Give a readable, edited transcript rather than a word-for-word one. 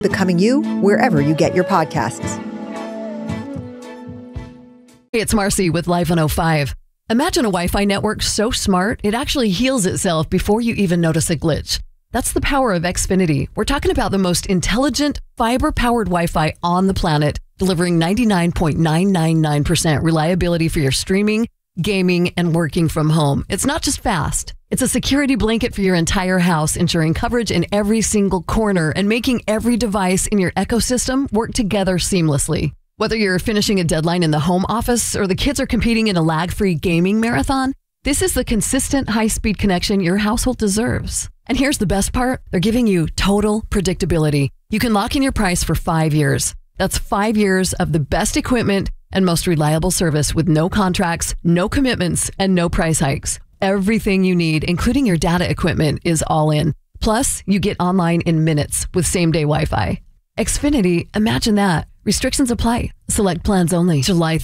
Becoming You, wherever you get your podcasts. Hey, it's Marcy with Live 105. Imagine a Wi-Fi network so smart, it actually heals itself before you even notice a glitch. That's the power of Xfinity. We're talking about the most intelligent, fiber-powered Wi-Fi on the planet, delivering 99.999% reliability for your streaming, gaming, and working from home. It's not just fast. It's a security blanket for your entire house, ensuring coverage in every single corner and making every device in your ecosystem work together seamlessly. Whether you're finishing a deadline in the home office or the kids are competing in a lag-free gaming marathon, this is the consistent high-speed connection your household deserves. And here's the best part. They're giving you total predictability. You can lock in your price for 5 years. That's 5 years of the best equipment and most reliable service with no contracts, no commitments, and no price hikes. Everything you need, including your data equipment, is all in. Plus, you get online in minutes with same-day Wi-Fi. Xfinity, imagine that. Restrictions apply. Select plans only. July